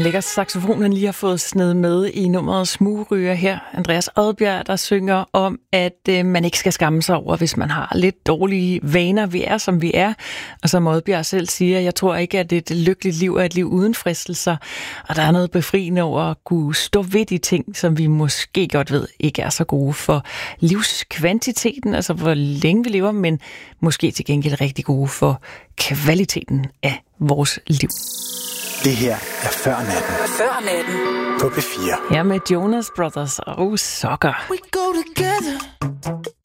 lækker saxofon, han lige har fået sned med i nummeret Smugryger her. Andreas Odbjerg, der synger om, at man ikke skal skamme sig over, hvis man har lidt dårlige vaner. Vi er, som vi er. Og som Odbjerg selv siger, jeg tror ikke, at et lykkeligt liv er et liv uden fristelser. Og der er noget befriende over at kunne stå ved de ting, som vi måske godt ved ikke er så gode for livskvantiteten, altså hvor længe vi lever, men måske til gengæld rigtig gode for kvaliteten af vores liv. Det her er Før Natten. Før Natten. På P4. Her med Jonas Brothers og Sucker. We go together.